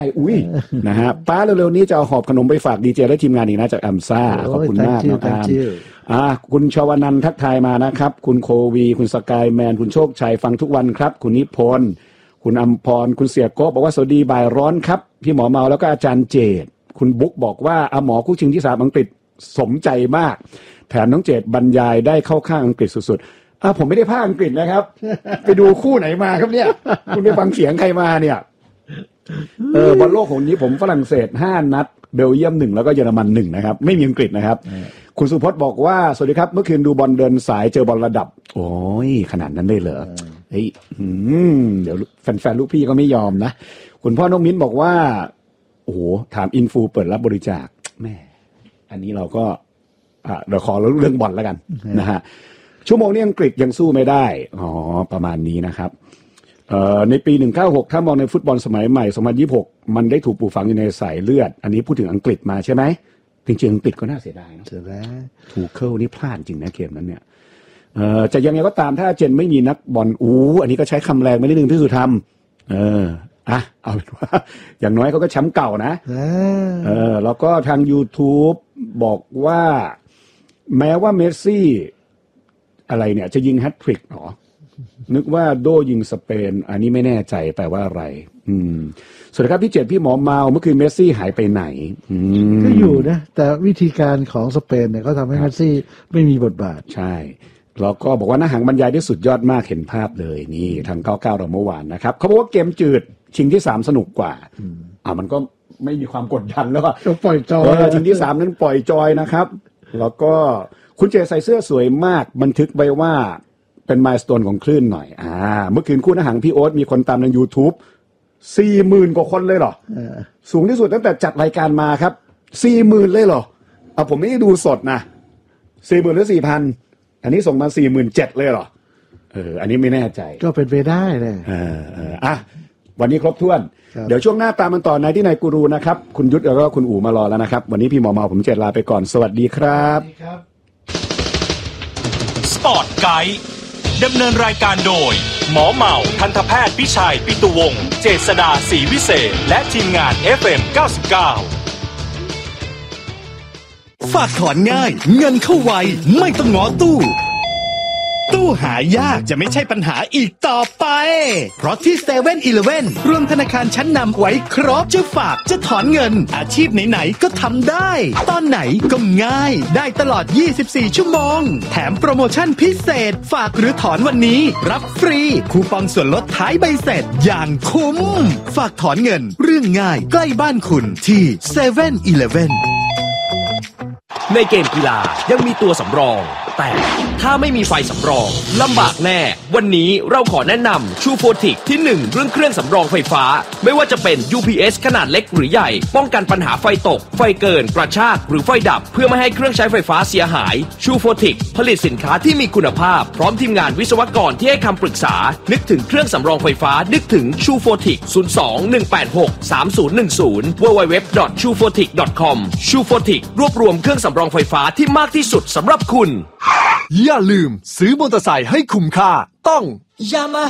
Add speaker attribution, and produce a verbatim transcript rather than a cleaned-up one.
Speaker 1: อุ้ยนะฮะป้าเร็วๆนี้จะเอาหอบขนมไปฝากดีเจและทีมงานอีกนะจากแอมซ่าขอบคุณมากน้องอาร์มอ่าคุณชวนันท์ทักทายมานะครับคุณโควีคุณสกายแมนคุณโชคชัยฟังทุกวันครับคุณนิพนธ์คุณอำพรคุณเสียโก้บอกว่าสวัสดีบ่ายร้อนครับพี่หมอเมาแล้วก็อาจารย์เจตคุณบุ๊กบอกว่าอาหมอคู่ชิงที่สามอังกฤษสมใจมากแถมน้องเจตบรรยายได้เข้าข้างอังกฤษสุดๆอ่าผมไม่ได้พากย์อังกฤษนะครับ ไปดูคู่ไหนมาครับเนี่ย คุณไปฟังเสียงใครมาเนี่ยเออบอลโลกของนี้ผมฝรั่งเศสห้านัดเบลเยียมหนึ่งแล้วก็เยอรมันหนึ่งนะครับไม่มีอังกฤษนะครับคุณสุพจน์บอกว่าสวัสดีครับเมื่อคืนดูบอลเดินสายเจอบอลระดับโอ้ยขนาดนั้นได้เหรอเฮ้ยเดี๋ยวแฟนๆลูกพี่ก็ไม่ยอมนะคุณพ่อน้องมิ้นบอกว่าโอ้โหถามอินฟูเปิดรับบริจาคแม่อันนี้เราก็อ่ะเดี๋ยวขอเรื่องบอลแล้วกันนะฮะชั่วโมงนี้อังกฤษยังสู้ไม่ได้อ๋อประมาณนี้นะครับเอ่อในปีหนึ่งเก้าหกถ้ามองในฟุตบอลสมัยใหม่สองพันยี่สิบหกมันได้ถูกปลูกฝังอยู่ในสายเลือดอันนี้พูดถึงอังกฤษมาใช่ไหมจริงๆอังกฤษก็น่าเสียดายนะเสียดายถูกเคิลนี่พลาดจริงนะเกมนั้นเนี่ยเอ่อจะยังไงก็ตามถ้าเจนไม่มีนักบอลอู้อันนี้ก็ใช้คำแรงไม่ได้นึงที่คือทำเอออ่ะเอาเป็นว่าอย่างน้อยเขาก็แชมป์เก่านะเออแล้วก็ทาง YouTube บอกว่าแม้ว่าเมสซี่อะไรเนี่ยจะยิงแฮตทริกหรอนึกว่าโดยิงสเปนอันนี้ไม่แน่ใจแปลว่าอะไรอืมสวัสดีครับพี่เจตพี่หมอเมาเมื่อคืนเมสซี่หายไปไหน
Speaker 2: ก็อยู่นะแต่วิธีการของสเปนเนี่ยเขาทำให้เมสซี่ไม่มีบทบาท
Speaker 1: ใช่แล้วก็บอกว่าหน้าหางบรรยายได้สุดยอดมากเห็นภาพเลยนี่ทางเก้าสิบเก้าเราเมื่อวานนะครับเขาบอกว่าเกมจืดชิงที่สามสนุกกว่าอ่ามันก็ไม่มีความกดดันแล้วก็
Speaker 2: ปล่อยจอย
Speaker 1: ชิงที่สามนั้นปล่อยจอยนะครับแล้วก็คุณเจใส่เสื้อสวยมากบันทึกไว้ว่าเป็นมายสโตนของคลื่นหน่อยอ่าเมื่อคืนคู่หน้าหางพี่โอ๊ตมีคนตามใน YouTube สี่หมื่น กว่าคนเลยเหรอสูงที่สุดตั้งแต่จัดรายการมาครับ สี่หมื่น เลยเหรอเอาผมไม่ได้ดูสดนะ สี่หมื่น หรือ สี่พัน อันนี้ส่งมา สี่หมื่นเจ็ดพัน เลยเหรอเอออันนี้ไม่แน่ใจ
Speaker 2: ก็เป็นไปได้แหละ
Speaker 1: เออเอออ่ะวันนี้ครบถ้วนเดี๋ยวช่วงหน้าตามมันต่อในที่นายกูรูนะครับคุณยุทธแล้วก็คุณอู๋มารอแล้วนะครับวันนี้พี่หมอเมาผมเจตลาไปก่อนสวัสดีครับ
Speaker 3: สปอร์ตไกด์ดำเนินรายการโดยหมอเมาทันตแพทย์พิชัยปิตุวงศ์เจษฎาศรีวิเศษและทีมงาน เอฟ เอ็ม เก้าสิบเก้า
Speaker 4: ฝากถอนง่ายเงินเข้าไวไม่ต้องง้อตู้ตู้หายากจะไม่ใช่ปัญหาอีกต่อไปเพราะที่ เซเว่น อีเลฟเว่น รวมธนาคารชั้นนำไว้ครบจะฝากจะถอนเงินอาชีพไหนๆก็ทำได้ตอนไหนก็ง่ายได้ตลอดยี่สิบสี่ชั่วโมงแถมโปรโมชั่นพิเศษฝากหรือถอนวันนี้รับฟรีคูปองส่วนลดท้ายใบเสร็จอย่างคุ้มฝากถอนเงินเรื่องง่ายใกล้บ้านคุณที่ เซเว่น อีเลฟเว่น
Speaker 3: ในเกมกีฬายังมีตัวสำรองแต่ถ้าไม่มีไฟสำรองลำบากแน่วันนี้เราขอแนะนำชูโฟติกที่หนึ่งเรื่องเครื่องสำรองไฟฟ้าไม่ว่าจะเป็น ยู พี เอส ขนาดเล็กหรือใหญ่ป้องกันปัญหาไฟตกไฟเกินกระชากหรือไฟดับเพื่อไม่ให้เครื่องใช้ไฟฟ้าเสียหายชูโฟติกผลิตสินค้าที่มีคุณภาพพร้อมทีมงานวิศวกรที่ให้คำปรึกษานึกถึงเครื่องสำรองไฟฟ้านึกถึงชูโฟติก ศูนย์ สอง หนึ่ง แปด หก สาม ศูนย์ หนึ่ง ศูนย์ ดับเบิลยู ดับเบิลยู ดับเบิลยู ดอท ชูโฟติก ดอท คอม ชูโฟติกรวบรวมเครื่องสำรองไฟฟ้าที่มากที่สุดสำหรับคุณ
Speaker 5: อย่าลืมซื้อมอเตอร์ไซค์ให้คุ้มค่าต้อง
Speaker 6: Yamaha